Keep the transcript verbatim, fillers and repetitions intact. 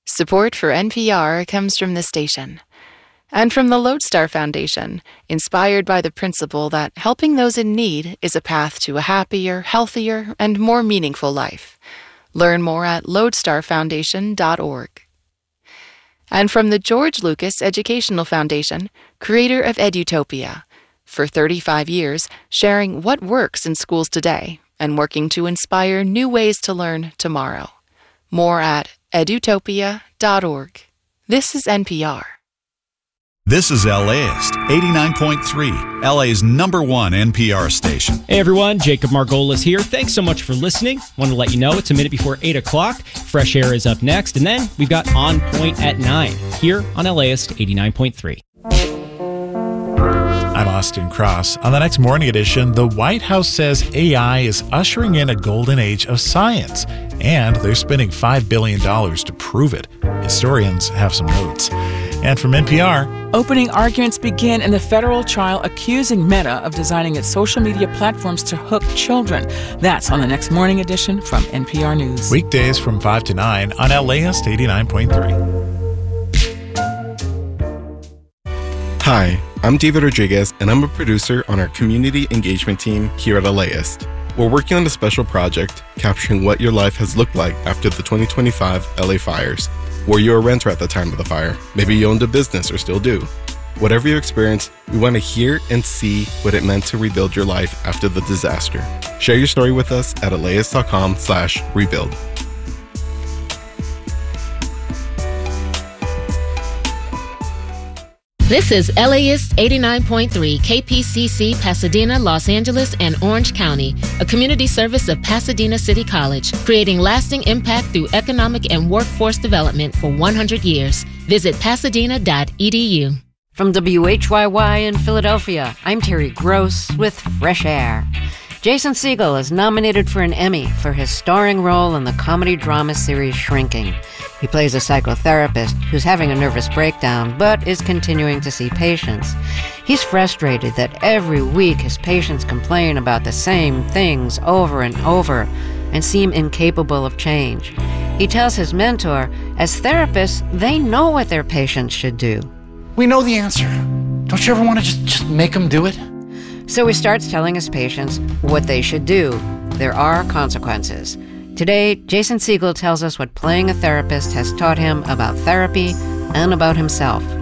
Support for N P R comes from the station. And from the Lodestar Foundation, inspired by the principle that helping those in need is a path to a happier, healthier, and more meaningful life. Learn more at lodestar foundation dot org. And from the George Lucas Educational Foundation, creator of Edutopia, for thirty-five years, sharing what works in schools today and working to inspire new ways to learn tomorrow. More at edutopia dot org. This is N P R. This is LAist, eighty-nine point three, L A's number one N P R station. Hey everyone, Jacob Margolis here. Thanks so much for listening. Want to let you know it's a minute before eight o'clock. Fresh Air is up next, and then we've got On Point at nine here on LAist eighty-nine point three. I'm Austin Cross. On the next morning edition, the White House says A I is ushering in a golden age of science, and they're spending five billion dollars to prove it. Historians have some notes. And from N P R, opening arguments begin in the federal trial accusing Meta of designing its social media platforms to hook children. That's on the next morning edition from N P R News. Weekdays from five to nine on LAist eighty-nine point three. Hi, I'm David Rodriguez, and I'm a producer on our community engagement team here at LAist. We're working on a special project capturing what your life has looked like after the twenty twenty-five L A fires. Were you a renter at the time of the fire? Maybe you owned a business or still do. Whatever you experienced, we want to hear and see what it meant to rebuild your life after the disaster. Share your story with us at LAist dot com slash rebuild. This is LAist eighty-nine point three K P C C Pasadena, Los Angeles, and Orange County, a community service of Pasadena City College, creating lasting impact through economic and workforce development for one hundred years. Visit pasadena dot e d u. From W H Y Y in Philadelphia, I'm Terry Gross with Fresh Air. Jason Segel is nominated for an Emmy for his starring role in the comedy drama series Shrinking. He plays a psychotherapist who's having a nervous breakdown but is continuing to see patients. He's frustrated that every week his patients complain about the same things over and over and seem incapable of change. He tells his mentor, as therapists, they know what their patients should do. We know the answer. Don't you ever want to just, just make them do it? So he starts telling his patients what they should do. There are consequences. Today, Jason Segel tells us what playing a therapist has taught him about therapy and about himself.